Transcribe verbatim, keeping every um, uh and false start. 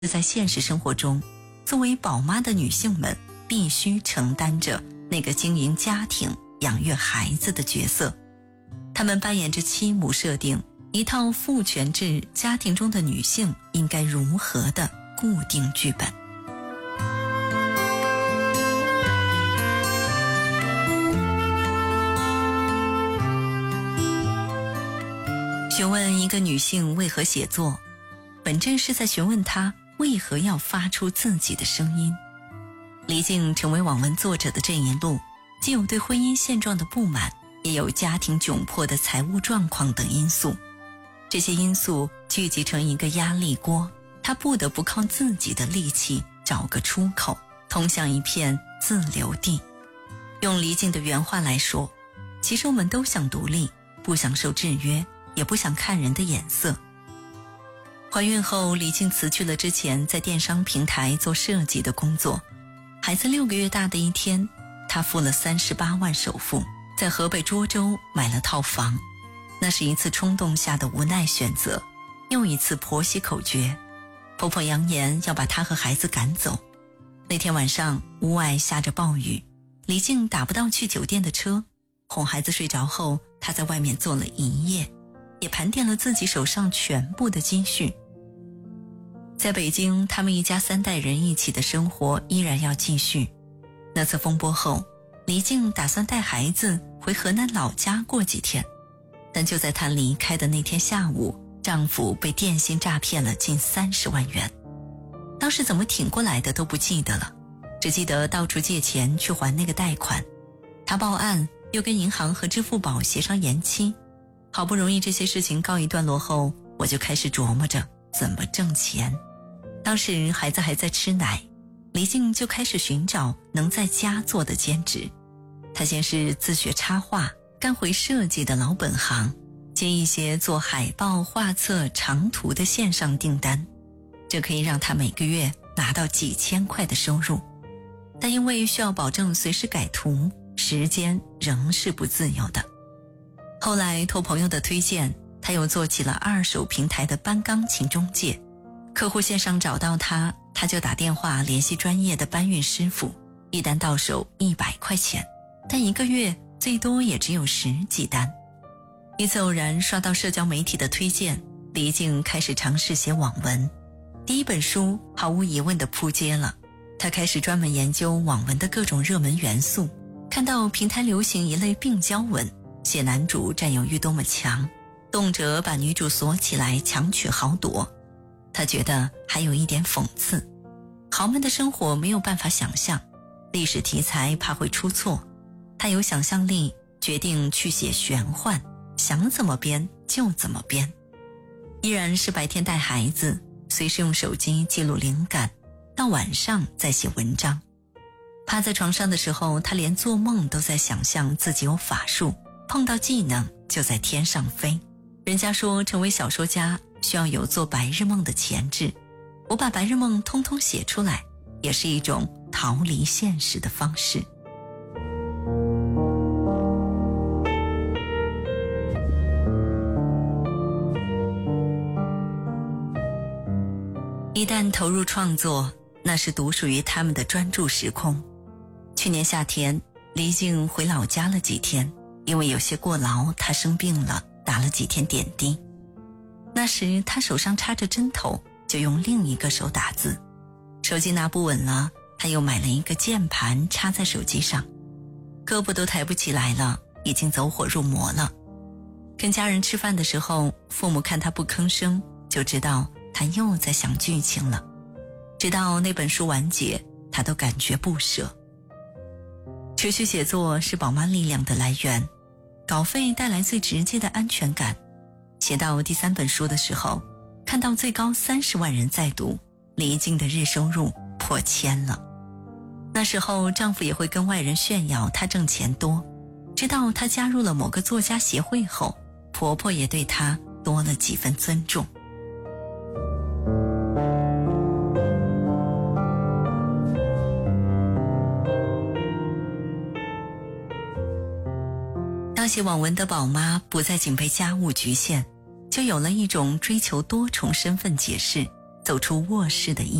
在现实生活中，作为宝妈的女性们必须承担着那个经营家庭、养育孩子的角色。她们扮演着妻母设定一套父权制家庭中的女性应该如何的固定剧本。询问一个女性为何写作，本质是在询问她为何要发出自己的声音。黎静成为网文作者的这一路，既有对婚姻现状的不满，也有家庭窘迫的财务状况等因素。这些因素聚集成一个压力锅，她不得不靠自己的力气找个出口，通向一片自留地。用黎静的原话来说，其实我们都想独立，不想受制约，也不想看人的眼色。怀孕后，黎静辞去了之前在电商平台做设计的工作。孩子六个月大的一天，她付了三十八万首付，在河北涿州买了套房。那是一次冲动下的无奈选择，又一次婆媳口诀。婆婆扬言要把她和孩子赶走。那天晚上，屋外下着暴雨，黎静打不到去酒店的车。哄孩子睡着后，她在外面坐了一夜，也盘点了自己手上全部的积蓄。在北京，他们一家三代人一起的生活依然要继续。那次风波后，黎静打算带孩子回河南老家过几天，但就在她离开的那天下午，丈夫被电信诈骗了近三十万元。当时怎么挺过来的都不记得了，只记得到处借钱去还那个贷款。她报案，又跟银行和支付宝协商延期。好不容易这些事情告一段落后，我就开始琢磨着怎么挣钱。当时孩子还在吃奶，黎静就开始寻找能在家做的兼职。她先是自学插画，干回设计的老本行，接一些做海报、画册、长图的线上订单，这可以让她每个月拿到几千块的收入。但因为需要保证随时改图，时间仍是不自由的。后来托朋友的推荐，他又做起了二手平台的搬钢琴中介。客户线上找到他，他就打电话联系专业的搬运师傅，一单到手一百块钱，但一个月最多也只有十几单。一次偶然刷到社交媒体的推荐，黎静开始尝试写网文。第一本书毫无疑问地扑街了，他开始专门研究网文的各种热门元素，看到平台流行一类病娇文，写男主占有欲多么强，动辄把女主锁起来强取豪夺。他觉得还有一点讽刺，豪门的生活没有办法想象，历史题材怕会出错。他有想象力，决定去写玄幻，想怎么编就怎么编。依然是白天带孩子，随时用手机记录灵感，到晚上再写文章。趴在床上的时候，他连做梦都在想象自己有法术，碰到技能就在天上飞。人家说成为小说家需要有做白日梦的潜质，我把白日梦通通写出来，也是一种逃离现实的方式。一旦投入创作，那是独属于他们的专注时空。去年夏天，黎静回老家了几天，因为有些过劳，她生病了，打了几天点滴。那时她手上插着针头，就用另一个手打字。手机拿不稳了，她又买了一个键盘插在手机上，胳膊都抬不起来了，已经走火入魔了。跟家人吃饭的时候，父母看她不吭声，就知道她又在想剧情了。直到那本书完结，她都感觉不舍。持续写作是宝妈力量的来源，稿费带来最直接的安全感。写到第三本书的时候，看到最高三十万人在读，黎静的日收入破千了。那时候丈夫也会跟外人炫耀她挣钱多，直到她加入了某个作家协会后，婆婆也对她多了几分尊重。当写网文的宝妈不再仅被家务局限，就有了一种追求多重身份解释，走走出卧室的一